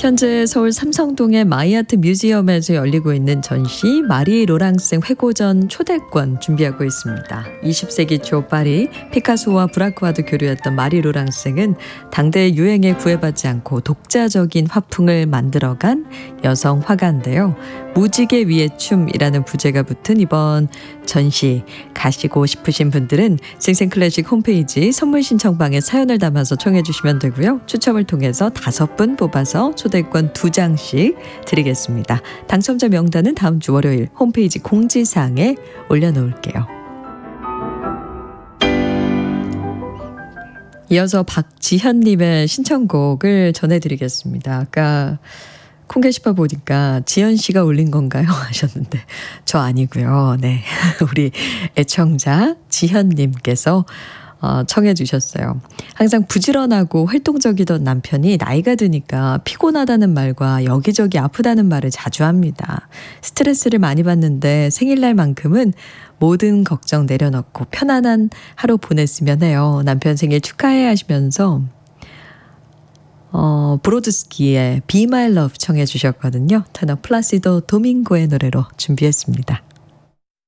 현재 서울 삼성동의 마이아트 뮤지엄에서 열리고 있는 전시 마리 로랑생 회고전 초대권 준비하고 있습니다. 20세기 초 파리 피카소와 브라크와도 교류했던 마리 로랑생은 당대의 유행에 구애받지 않고 독자적인 화풍을 만들어간 여성 화가인데요. 무지개 위의 춤이라는 부제가 붙은 이번 전시 가시고 싶으신 분들은 생생클래식 홈페이지 선물 신청방에 사연을 담아서 청해 주시면 되고요. 추첨을 통해서 5분 뽑아서 초대권 2장씩 드리겠습니다. 당첨자 명단은 다음 주 월요일 홈페이지 공지사항에 올려놓을게요. 이어서 박지현님의 신청곡을 전해드리겠습니다. 아까 콩 게시판 보니까 지연 씨가 올린 건가요? 하셨는데 저 아니고요. 네, 우리 애청자 지현님께서 청해 주셨어요. 항상 부지런하고 활동적이던 남편이 나이가 드니까 피곤하다는 말과 여기저기 아프다는 말을 자주 합니다. 스트레스를 많이 받는데 생일날만큼은 모든 걱정 내려놓고 편안한 하루 보냈으면 해요. 남편 생일 축하해 하시면서 브로드스키의 Be My Love 청해 주셨거든요. 테너 플라시도 도밍고의 노래로 준비했습니다.